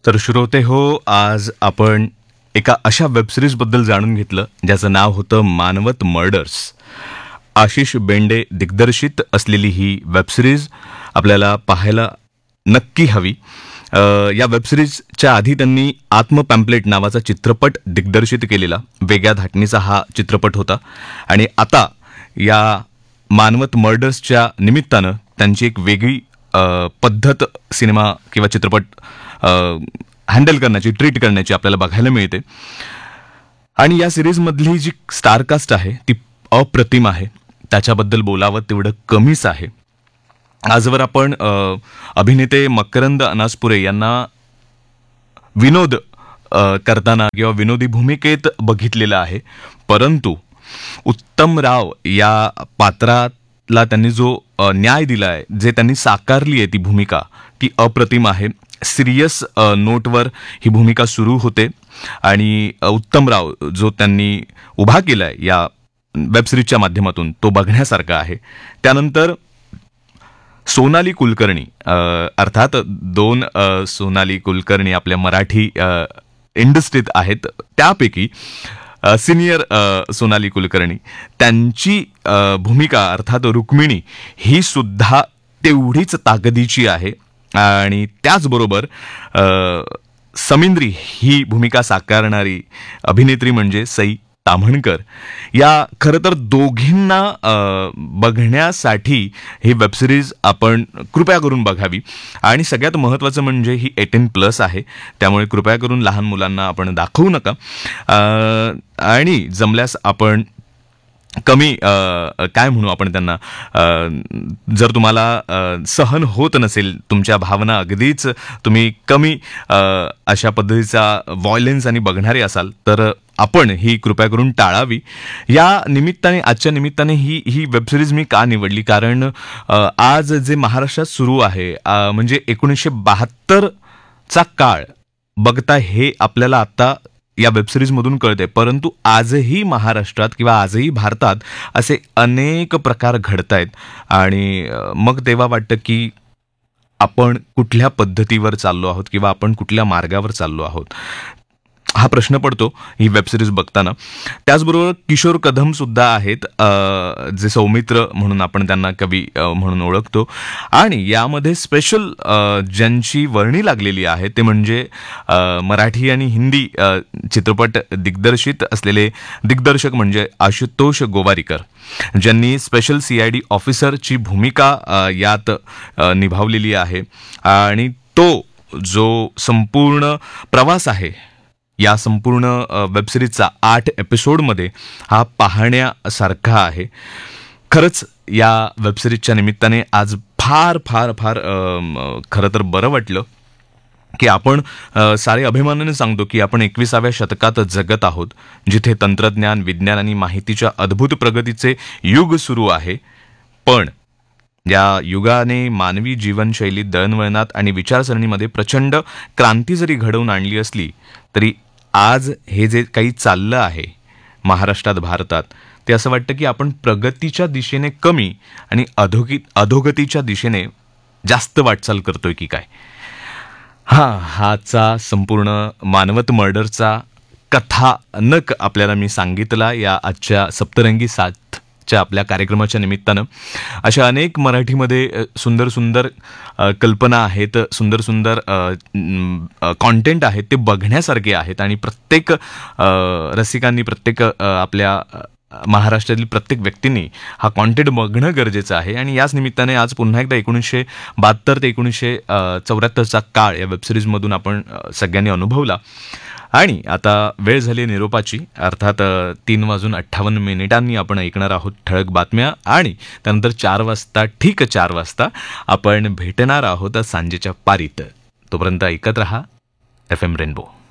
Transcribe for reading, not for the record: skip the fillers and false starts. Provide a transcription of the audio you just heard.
तर श्रोते हो, आज आपण एका अशा वेबसिरीजबद्दल जाणून घेतलं ज्याचं नाव होतं मानवत मर्डर्स. आशिष बेंडे दिग्दर्शित असलेली ही वेबसिरीज आपल्याला पाहायला नक्की हवी. या वेबसिरीजच्या आधी त्यांनी आत्म पॅम्पलेट नावाचा चित्रपट दिग्दर्शित केलेला, वेगळ्या धाटणीचा हा चित्रपट होता. आणि आता या मानवत मर्डर्सच्या निमित्तानं त्यांची एक वेगळी पद्धत सिनेमा किंवा चित्रपट हँडल करण्याची, ट्रीट करण्याची आपल्याला बघायला मिळते. आणि या सिरीजमधली जी स्टारकास्ट आहे ती अप्रतिम आहे. त्याच्याबद्दल बोलावं तेवढं कमीच आहे. आजवर आपण अभिनेते मकरंद अनासपुरे यांना विनोद करताना किंवा विनोदी भूमिकेत बघितलेलं आहे, परंतु उत्तम राव या पात्राला त्यांनी जो न्याय दिला आहे, जे त्यांनी साकारली आहे ती भूमिका, ती अप्रतिम आहे. सिरियस नोटवर ही भूमिका सुरू होते आणि उत्तम राव जो त्यांनी उभा केलाय या वेबसिरीजच्या माध्यमातून तो बघण्यासारखा आहे. त्यानंतर सोनाली कुलकर्णी, अर्थात दोन सोनाली कुलकर्णी आपल्या मराठी इंडस्ट्रीत आहेत, त्यापैकी सिनियर सोनाली कुलकर्णी, त्यांची भूमिका अर्थात रुक्मिणी ही सुद्धा तेवढीच ताकदीची आहे. आणि त्याचबरोबर समिंद्री ही भूमिका साकारणारी अभिनेत्री म्हणजे सई ताम्हणकर. या खरं तर दोघींना बघण्यासाठी ही वेबसिरीज आपण कृपया करून बघावी. आणि सगळ्यात महत्त्वाचं म्हणजे ही 18+ आहे, त्यामुळे कृपया करून लहान मुलांना आपण दाखवू नका. आणि जमल्यास आपण कमी काय म्हणू आपण त्यांना, जर तुम्हाला सहन होत नसेल, तुमच्या भावना अगदीच तुम्ही कमी अशा पद्धतीचा व्हायलेन्स आणि बघणारे असाल, तर आपण ही कृपया करून टाळावी. या निमित्ताने, आजच्या निमित्ताने ही वेबसिरीज मी का निवडली, कारण आज जे महाराष्ट्रात सुरू आहे, म्हणजे 1972चा काळ बघता हे आपल्याला आता या वेबसिरीजमधून कळते, परंतु आजही महाराष्ट्रात किंवा आजही भारतात असे अनेक प्रकार घडतायत. आणि मग तेव्हा वाटतं की आपण कुठल्या पद्धतीवर चाललो आहोत किंवा आपण कुठल्या मार्गावर चाललो आहोत, हा प्रश्न पडतो ही वेबसिरीज बघताना. त्याचबरोबर किशोर कदम सुद्धा आहेत, जे सौमित्र म्हणून आपण त्यांना कवी म्हणून ओळखतो. आणि यामध्ये स्पेशल ज्यांची वर्णी लागलेली आहे ते म्हणजे मराठी आणि हिंदी चित्रपट दिग्दर्शित असलेले दिग्दर्शक म्हणजे आशुतोष गोवारीकर, ज्यांनी स्पेशल CID ऑफिसरची भूमिका यात निभावलेली आहे. आणि तो जो संपूर्ण प्रवास आहे या संपूर्ण वेबसिरीजचा 8 एपिसोडमध्ये हा पाहण्यासारखा आहे. खरंच या वेबसिरीजच्या निमित्ताने आज फार फार फार खरं तर बरं वाटलं की आपण सारे अभिमानाने सांगतो की आपण 21व्या शतकात जगत आहोत, जिथे तंत्रज्ञान, विज्ञान आणि माहितीच्या अद्भुत प्रगतीचे युग सुरू आहे. पण या युगाने मानवी जीवनशैलीत, दळणवळणात आणि विचारसरणीमध्ये प्रचंड क्रांती जरी घडवून आणली असली तरी आज हे जे काही चाललं आहे महाराष्ट्रात, भारतात, ते असं वाटतं की आपण प्रगतीच्या दिशेने कमी आणि अधोगतीच्या दिशेने जास्त वाटचाल करतोय की काय. हाचा संपूर्ण मानवत मर्डरचा कथानक आपल्याला मी सांगितला या आजच्या सप्तरंगी साथच्या आपल्या कार्यक्रमाच्या निमित्तानं. अशा अनेक मराठीमध्ये सुंदर सुंदर कल्पना आहेत, सुंदर सुंदर कॉन्टेंट आहेत, ते बघण्यासारखे आहेत. आणि प्रत्येक रसिकांनी, प्रत्येक आपल्या महाराष्ट्रातील प्रत्येक व्यक्तींनी हा कॉन्टेंट बघणं गरजेचं आहे. आणि याच निमित्ताने आज पुन्हा एकदा 1972 ते 1974चा काळ या वेबसिरीजमधून आपण सगळ्यांनी अनुभवला. आणि आता वेळ झाली निरोपाची, अर्थात 3:58 आपण ऐकणार आहोत ठळक बातम्या. आणि त्यानंतर 4 वाजता, ठीक 4 वाजता आपण भेटणार आहोत सांजेच्या पारीत. तोपर्यंत ऐकत रहा FM रेनबो.